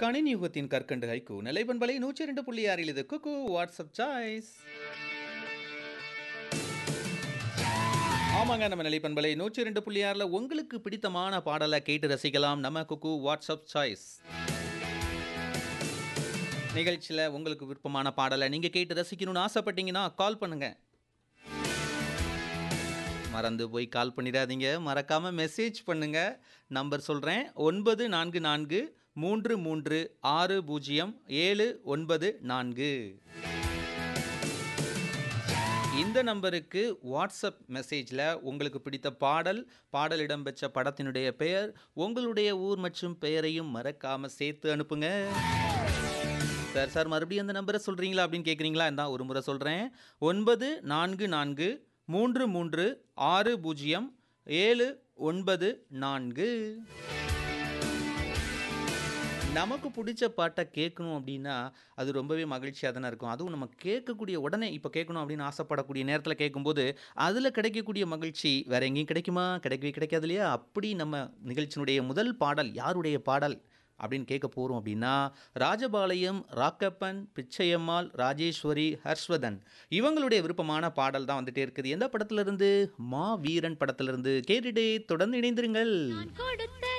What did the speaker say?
கணினி யுகத்தின் கற்கண்டு ஹைக்கூ நிலைப்பண்பலை 102.6 இது குக்கு வாட்ஸ்அப் சாய்ஸ். ஆமாங்க, நம்ம நிலைப்பண்பலை 102.6ல உங்களுக்கு பிடித்தமான பாடலை கேட்டு ரசிக்கலாம். நம்ம குக்கு வாட்ஸ்அப் சாய்ஸ் நிகழ்ச்சியில் உங்களுக்கு விருப்பமான பாடலை நீங்கள் கேட்டு ரசிக்கணும்னு ஆசைப்பட்டீங்கன்னா கால் பண்ணுங்க. மறந்து போய் கால் பண்ணிடாதீங்க, மறக்காமல் மெசேஜ் பண்ணுங்க. நம்பர் சொல்கிறேன், 9433600794. இந்த நம்பருக்கு வாட்ஸ்அப் மெசேஜில் உங்களுக்கு பிடித்த பாடல் இடம்பெற்ற படத்தினுடைய பெயர், உங்களுடைய ஊர் மற்றும் பெயரையும் மறக்காமல் சேர்த்து அனுப்புங்க. சார் மறுபடியும் அந்த நம்பரை சொல்கிறீங்களா அப்படின்னு கேட்குறீங்களா? இருந்தால் ஒரு முறை சொல்கிறேன், 9433600794. நமக்கு பிடிச்ச பாட்டை கேட்கணும் அப்படின்னா அது ரொம்பவே மகிழ்ச்சியாக தானே இருக்கும். அதுவும் நம்ம கேட்கக்கூடிய உடனே இப்போ கேட்கணும் அப்படின்னு ஆசைப்படக்கூடிய நேரத்தில் கேட்கும்போது அதில் கிடைக்கக்கூடிய மகிழ்ச்சி வேற எங்கேயும் கிடைக்குமா? கிடைக்கவே கிடைக்காது இல்லையா? அப்படி நம்ம நிகழ்ச்சியினுடைய முதல் பாடல் யாருடைய பாடல் அப்படின்னு கேட்க போகிறோம் அப்படின்னா, ராஜபாளையம் ராக்கப்பன், பிச்சையம்மாள், ராஜேஸ்வரி, ஹர்ஷ்வதன் இவங்களுடைய விருப்பமான பாடல் தான் வந்துட்டே இருக்குது. எந்த படத்திலிருந்து? மா வீரன் படத்திலிருந்து. கேட்டுட்டே தொடர்ந்து இணைந்திருங்கள். நான் கொடுத்த